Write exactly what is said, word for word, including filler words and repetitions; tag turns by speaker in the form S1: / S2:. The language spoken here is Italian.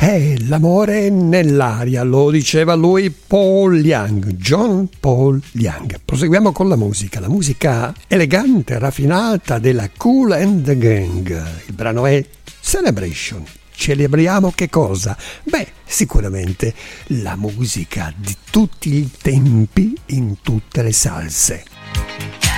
S1: Eh, l'amore è nell'aria, lo diceva lui, Paul Young, John Paul Young. Proseguiamo con la musica, la musica elegante, raffinata della Kool and the Gang. Il brano è Celebration. Celebriamo che cosa? Beh, sicuramente la musica di tutti i tempi in tutte le salse.